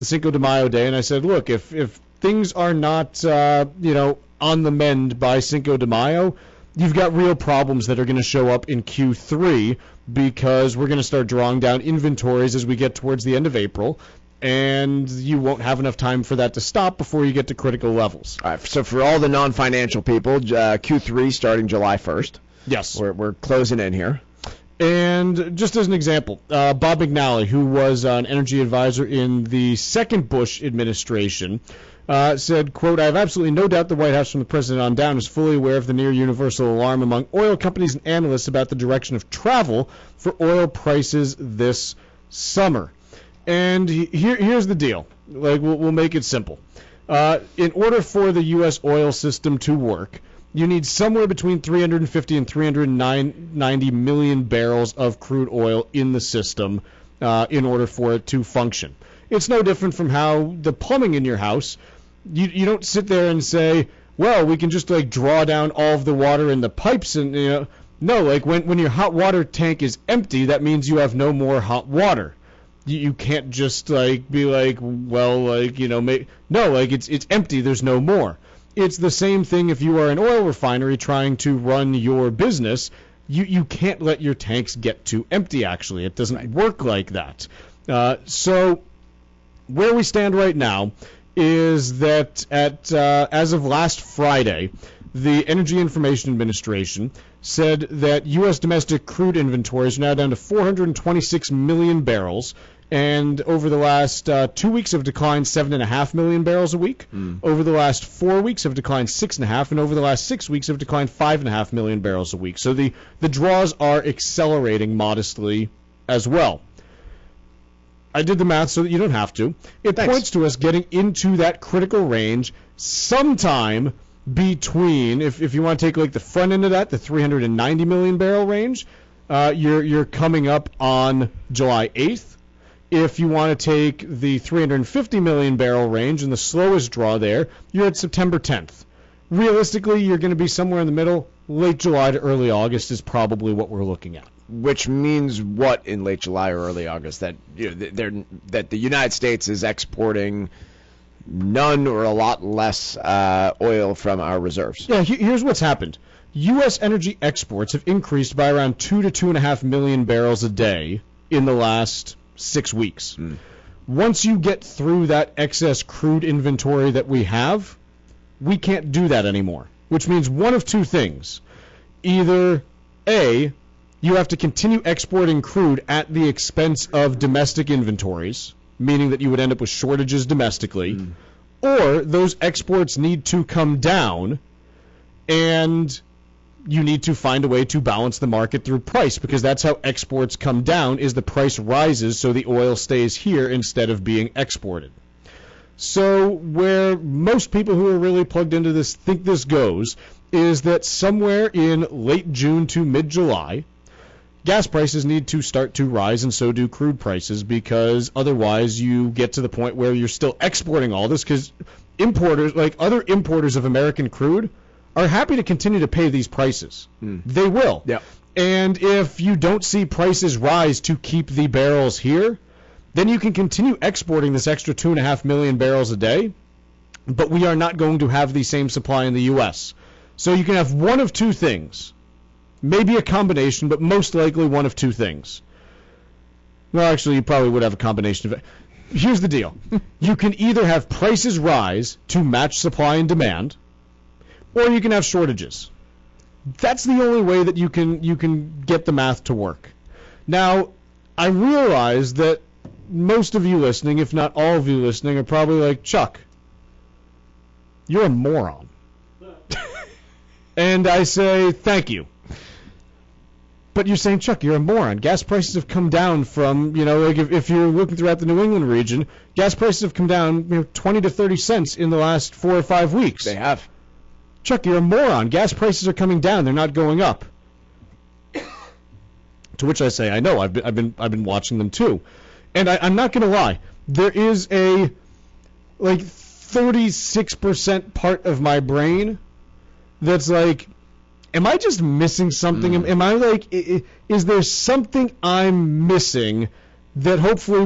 Cinco de Mayo day, and I said, look, if things are not, on the mend by Cinco de Mayo, you've got real problems that are going to show up in Q3 because we're going to start drawing down inventories as we get towards the end of April, and you won't have enough time for that to stop before you get to critical levels. All right, so for all the non-financial people, Q3 starting July 1st. Yes. We're closing in here. And just as an example, Bob McNally, who was an energy advisor in the second Bush administration, said, quote, I have absolutely no doubt the White House from the president on down is fully aware of the near universal alarm among oil companies and analysts about the direction of travel for oil prices this summer. And here's the deal. Like, we'll make it simple. In order for the U.S. oil system to work, you need somewhere between 350 and 390 million barrels of crude oil in the system in order for it to function. It's no different from how the plumbing in your house, you don't sit there and say, well, we can just like draw down all of the water in the pipes and, no, like when your hot water tank is empty, that means you have no more hot water. You can't just like be like, well, like, no, like it's empty, there's no more. It's the same thing if you are an oil refinery trying to run your business. You can't let your tanks get too empty, actually. It doesn't work like that. So where we stand right now is that as of last Friday, the Energy Information Administration said that U.S. domestic crude inventories are now down to 426 million barrels, and over the last 2 weeks have declined 7.5 million barrels a week. Over the last 4 weeks have declined 6.5, and over the last 6 weeks have declined 5.5 million barrels a week. So the draws are accelerating modestly as well. I did the math so that you don't have to. It points to us getting into that critical range sometime between, if you want to take like the front end of that, the 390 million barrel range, you're coming up on July 8th. If you want to take the 350 million barrel range and the slowest draw there, you're at September 10th. Realistically, you're going to be somewhere in the middle. Late July to early August is probably what we're looking at. Which means what in late July or early August? That that the United States is exporting none or a lot less oil from our reserves. Yeah, here's what's happened. U.S. energy exports have increased by around 2 to 2.5 million barrels a day in the last 6 weeks. Once you get through that excess crude inventory that we have, we can't do that anymore, which means one of two things. Either A, you have to continue exporting crude at the expense of domestic inventories, meaning that you would end up with shortages domestically, or those exports need to come down and you need to find a way to balance the market through price, because that's how exports come down, is the price rises so the oil stays here instead of being exported. So where most people who are really plugged into this think this goes is that somewhere in late June to mid-July, gas prices need to start to rise, and so do crude prices, because otherwise you get to the point where you're still exporting all this, because importers, like other importers of American crude, are happy to continue to pay these prices. They will. Yep. And if you don't see prices rise to keep the barrels here, then you can continue exporting this extra 2.5 million barrels a day, but we are not going to have the same supply in the U.S. So you can have one of two things. Maybe a combination, but most likely one of two things. Well, actually, you probably would have a combination of it. Here's the deal. You can either have prices rise to match supply and demand, or you can have shortages. That's the only way that you can get the math to work. Now, I realize that most of you listening, if not all of you listening, are probably like, Chuck, you're a moron. And I say, thank you. But you're saying, Chuck, you're a moron. Gas prices have come down from, like if you're looking throughout the New England region, gas prices have come down 20 to 30 cents in the last 4 or 5 weeks. They have. Chuck, you're a moron. Gas prices are coming down. They're not going up. To which I say, I know. I've been watching them too. And I'm not going to lie. There is a 36% part of my brain that's like, am I just missing something? Am I like, is there something I'm missing that hopefully